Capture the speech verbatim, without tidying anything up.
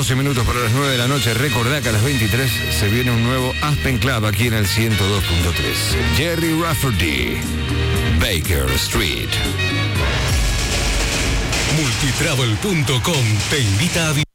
doce minutos para las nueve de la noche. Recordá que a las veintitrés se viene un nuevo Aspen Club aquí en el ciento dos punto tres. Jerry Rafferty, Baker Street. Multitravel punto com te invita a